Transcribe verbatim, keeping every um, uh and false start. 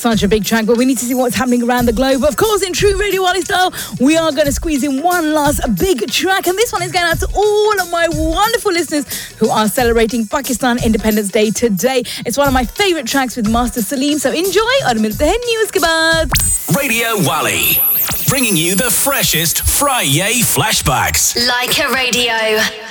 such a big track, but we need to see what's happening around the globe. Of course, in true Radio Wally style, we are going to squeeze in one last big track, and this one is going out to all of my wonderful listeners who are celebrating Pakistan Independence Day today. It's one of my favourite tracks with Master Salim, so enjoy और मिलते हैं news के बाद. Radio Wally, bringing you the freshest Friday flashbacks. Like a Radio.